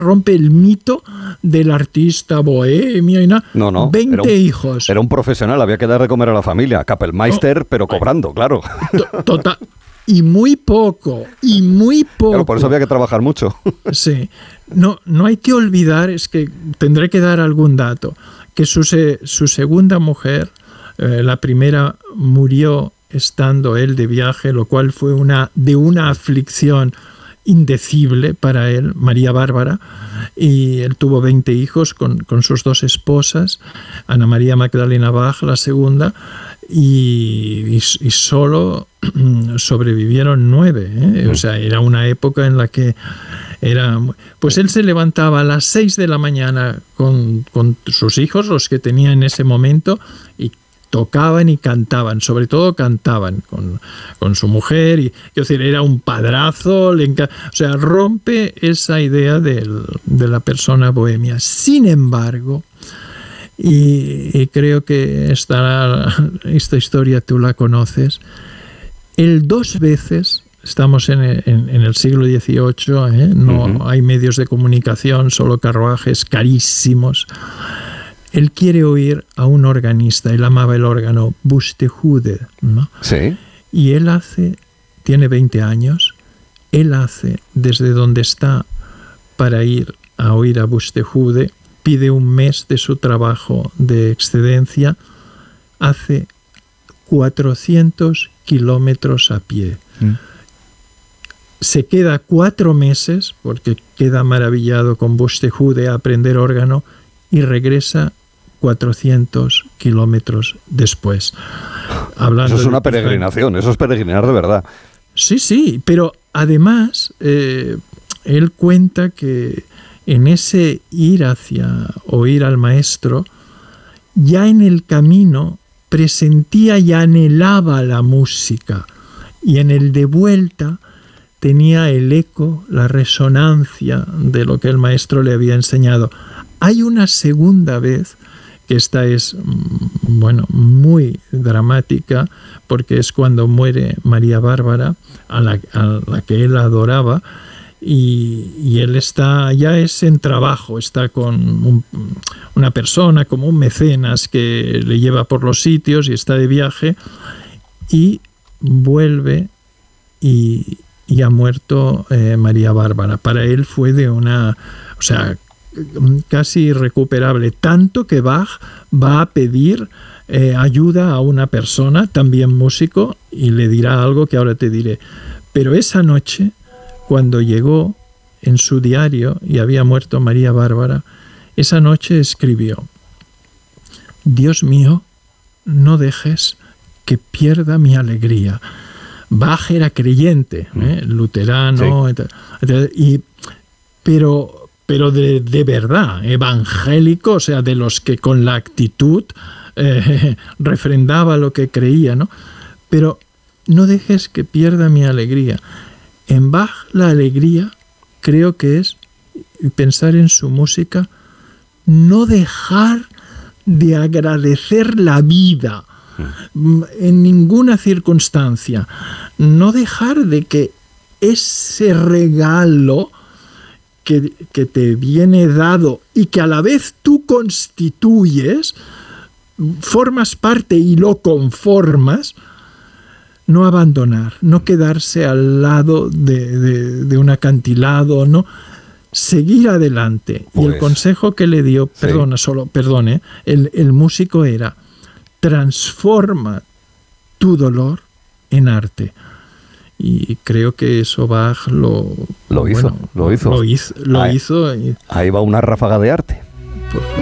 rompe el mito del artista bohemio y nada. No. 20 hijos. Era un profesional, había que dar de comer a la familia. Kapellmeister, pero cobrando, claro. Total. Y muy poco. Claro, por eso había que trabajar mucho. Sí. No hay que olvidar, es que tendré que dar algún dato, que su segunda mujer, la primera, murió estando él de viaje, lo cual fue de una aflicción indecible para él, María Bárbara, y él tuvo 20 hijos con sus dos esposas, Ana María Magdalena Bach, la segunda, y solo sobrevivieron 9, O sea, era una época en la que pues él se levantaba a las 6 de la mañana con sus hijos, los que tenía en ese momento, y tocaban y cantaban, sobre todo cantaban con su mujer, y es decir, era un padrazo, o sea, rompe esa idea de la persona bohemia. Sin embargo, y creo que esta historia tú la conoces, él 2 veces, estamos en el siglo XVIII, no hay medios de comunicación, solo carruajes carísimos. Él quiere oír a un organista, él amaba el órgano, Buxtehude, ¿no? Sí. Y él tiene 20 años, él hace desde donde está para ir a oír a Buxtehude, pide un mes de su trabajo de excedencia, hace 400 kilómetros a pie. Se queda 4 meses, porque queda maravillado con Buxtehude a aprender órgano, y regresa 400 kilómetros después. Eso es una peregrinación, eso es peregrinar de verdad. Sí, pero además él cuenta que en ese ir hacia oír al maestro, ya en el camino presentía y anhelaba la música, y en el de vuelta tenía el eco, la resonancia de lo que el maestro le había enseñado. Hay una segunda vez, que esta es, muy dramática, porque es cuando muere María Bárbara, a la que él adoraba, y él ya es en trabajo, está con una persona como un mecenas que le lleva por los sitios y está de viaje, y vuelve y ha muerto María Bárbara. Para él fue casi irrecuperable, tanto que Bach va a pedir ayuda a una persona, también músico, y le dirá algo que ahora te diré. Pero esa noche, cuando llegó en su diario y había muerto María Bárbara, esa noche escribió: Dios mío, no dejes que pierda mi alegría. Bach era creyente, luterano, sí. Pero de verdad, evangélico, o sea, de los que con la actitud refrendaba lo que creía, ¿no? Pero no dejes que pierda mi alegría. En Bach la alegría creo que es pensar en su música, no dejar de agradecer la vida en ninguna circunstancia, no dejar de que ese regalo que te viene dado y que a la vez tú constituyes, formas parte y lo conformas, no abandonar, no quedarse al lado de un acantilado, no, seguir adelante. Pues, y el consejo que le dio, el músico era: transforma tu dolor en arte. Y creo que eso Bach lo hizo. Ahí va una ráfaga de arte.